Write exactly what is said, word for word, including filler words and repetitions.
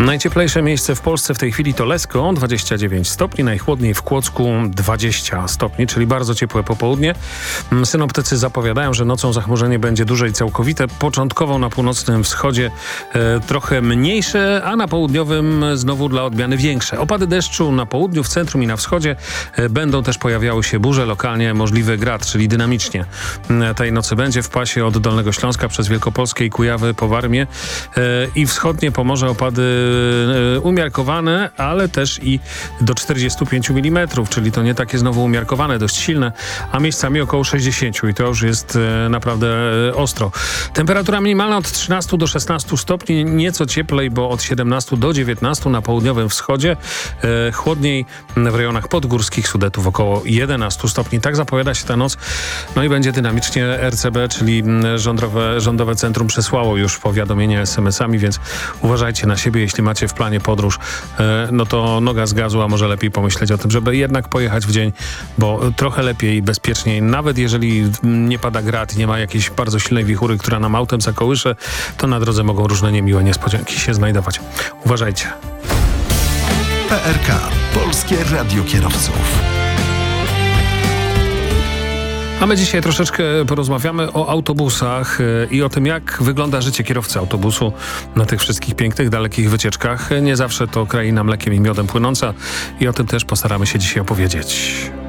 Najcieplejsze miejsce w Polsce w tej chwili to Lesko, dwadzieścia dziewięć stopni, najchłodniej w Kłodzku dwadzieścia stopni, czyli bardzo ciepłe popołudnie. Synoptycy zapowiadają, że nocą zachmurzenie będzie duże i całkowite. Początkowo na północnym wschodzie e, trochę mniejsze, a na południowym znowu dla odmiany większe. Opady deszczu na południu, w centrum i na wschodzie e, będą też pojawiały się burze, lokalnie możliwy grad, czyli dynamicznie. E, tej nocy będzie w pasie od Dolnego Śląska przez Wielkopolskę i Kujawy po Warmię e, i wschodnie Pomorze opady umiarkowane, ale też i do czterdziestu pięciu milimetrów, czyli to nie takie znowu umiarkowane, dość silne, a miejscami około sześćdziesięciu i to już jest e, naprawdę e, ostro. Temperatura minimalna od trzynastu do szesnastu stopni, nieco cieplej, bo od siedemnastu do dziewiętnastu na południowym wschodzie, e, chłodniej w rejonach podgórskich Sudetów około jedenastu stopni. Tak zapowiada się ta noc, no i będzie dynamicznie. R C B, czyli rządowe, rządowe centrum przesłało już powiadomienie es em esami, więc uważajcie na siebie. Jeśli macie w planie podróż, no to noga z gazu, a może lepiej pomyśleć o tym, żeby jednak pojechać w dzień, bo trochę lepiej i bezpieczniej, nawet jeżeli nie pada grad i nie ma jakiejś bardzo silnej wichury, która nam autem zakołysze, to na drodze mogą różne niemiłe niespodzianki się znajdować. Uważajcie. P R K. Polskie Radio Kierowców. A my dzisiaj troszeczkę porozmawiamy o autobusach i o tym, jak wygląda życie kierowcy autobusu na tych wszystkich pięknych, dalekich wycieczkach. Nie zawsze to kraina mlekiem i miodem płynąca i o tym też postaramy się dzisiaj opowiedzieć.